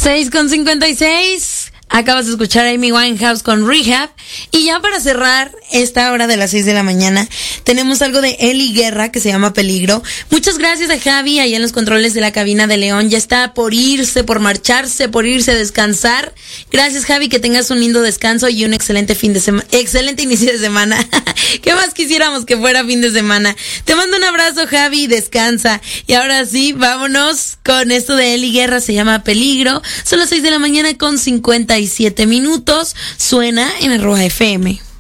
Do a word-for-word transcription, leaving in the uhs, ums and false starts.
seis con cincuenta y seis. Acabas de escuchar a Amy Winehouse con Rehab. Y ya para cerrar esta hora de las seis de la mañana, tenemos algo de Eli Guerra que se llama Peligro. Muchas gracias a Javi allá en los controles de la cabina de León. Ya está por irse, por marcharse, por irse a descansar. Gracias, Javi, que tengas un lindo descanso y un excelente fin de semana, excelente inicio de semana. ¿Qué más quisiéramos que fuera fin de semana? Te mando un abrazo, Javi, descansa. Y ahora sí, vámonos con esto de Eli Guerra, se llama Peligro. Son las seis de la mañana con cincuenta y siete minutos. Suena en Arroba F M.